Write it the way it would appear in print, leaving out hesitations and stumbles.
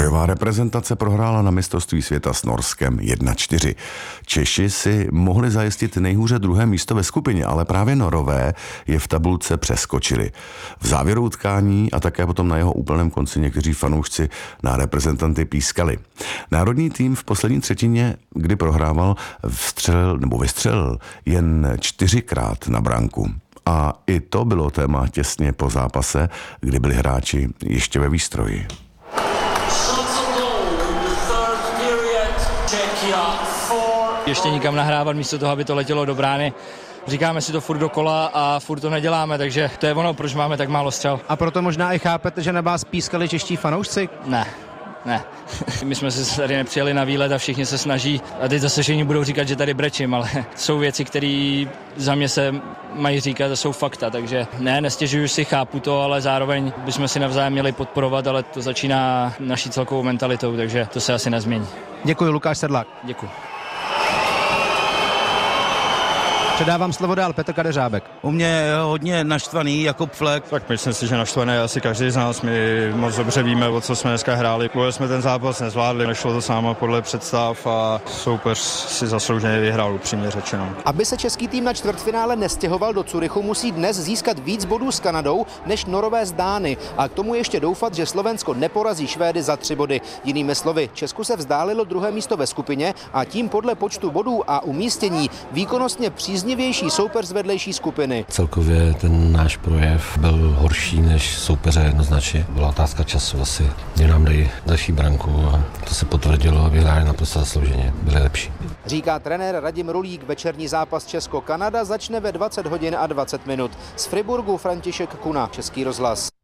Hokejová reprezentace prohrála na mistrovství světa s Norskem 1-4. Češi si mohli zajistit nejhůře druhé místo ve skupině, ale právě Norové je v tabulce přeskočili. V závěru utkání a také potom na jeho úplném konci někteří fanoušci na reprezentanty pískali. Národní tým v poslední třetině, kdy prohrával, vystřelil jen 4krát na branku. A i to bylo téma těsně po zápase, kdy byli hráči ještě ve výstroji. Ještě nikam nahrávat místo toho, aby to letělo do brány. Říkáme si to furt dokola a furt to neděláme, takže to je ono, proč máme tak málo střel. A proto možná i chápete, že na vás pískali čeští fanoušci? Ne. My jsme se tady nepřijeli na výlet a všichni se snaží. A teď zase všichni budou říkat, že tady brečím, ale jsou věci, které za mě se mají říkat a jsou fakta. Takže nestěžuju si, chápu to, ale zároveň bychom si navzájem měli podporovat, ale to začíná naší celkovou mentalitou, takže to se asi nezmění. Děkuji, Lukáš Sedlák. Děkuji. Předávám slovo dál, Petr Kadeřábek. U mě je hodně naštvaný Jakub Flek. Tak myslím si, že naštvaný je asi každý z nás. My moc dobře víme, o co jsme dneska hráli. Kvůli jsme ten zápas nezvládli, nešlo to sámo podle představ a soupeř si zaslouženě vyhrál, upřímně řečeno. Aby se český tým na čtvrtfinále nestěhoval do Curychu, musí dnes získat víc bodů s Kanadou než Norové s Dány a k tomu ještě doufat, že Slovensko neporazí Švédy za 3 body. Jinými slovy, Česku se vzdálilo druhé místo ve skupině a tím podle počtu bodů a umístění výkonnostně příznivější soupeř z vedlejší skupiny. Celkově ten náš projev byl horší než soupeře jednoznačně. Byla otázka času asi, kdy nám dají další branku a to se potvrdilo a vyhráli naprosto zaslouženě. Byli lepší. Říká trenér Radim Rulík. Večerní zápas Česko-Kanada začne ve 20 hodin a 20 minut. Z Friburgu František Kuna, Český rozhlas.